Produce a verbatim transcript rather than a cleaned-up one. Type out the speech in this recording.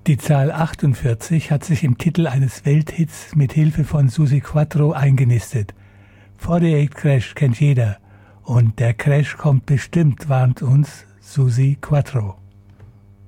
Die Zahl achtundvierzig hat sich im Titel eines Welthits mit Hilfe von Susi Quatro eingenistet. achtundvierzig Crash kennt jeder und der Crash kommt bestimmt, warnt uns Susi Quatro.